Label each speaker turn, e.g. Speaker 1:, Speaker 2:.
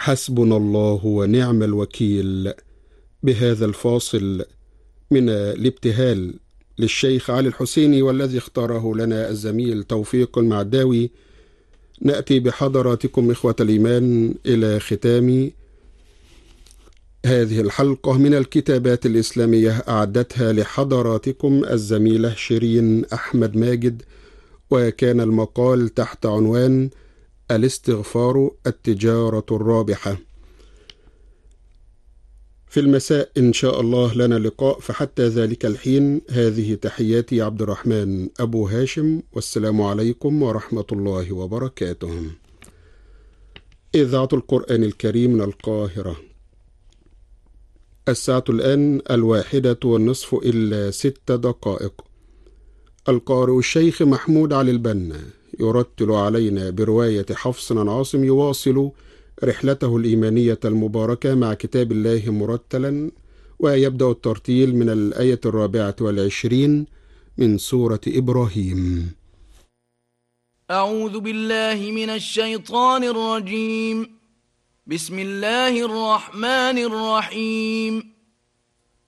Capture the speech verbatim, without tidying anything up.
Speaker 1: حسبنا الله ونعم الوكيل. بهذا الفاصل من الابتهال للشيخ علي الحسيني والذي اختاره لنا الزميل توفيق المعداوي، نأتي بحضراتكم إخوة الإيمان إلى ختام هذه الحلقة من الكتابات الإسلامية أعدتها لحضراتكم الزميلة شيرين أحمد ماجد، وكان المقال تحت عنوان الاستغفار التجارة الرابحة. في المساء إن شاء الله لنا لقاء، فحتى ذلك الحين هذه تحياتي عبد الرحمن أبو هاشم، والسلام عليكم ورحمة الله وبركاته. إذاعة القرآن الكريم من القاهرة، الساعة الآن الواحدة والنصف إلا ست دقائق. القارئ الشيخ محمود علي البنا يرتل علينا برواية حفص عن عاصم، يواصل رحلته الإيمانية المباركة مع كتاب الله مرتلا، ويبدأ الترتيل من الآية الرابعة والعشرين من سورة إبراهيم.
Speaker 2: أعوذ بالله من الشيطان الرجيم. بسم الله الرحمن الرحيم.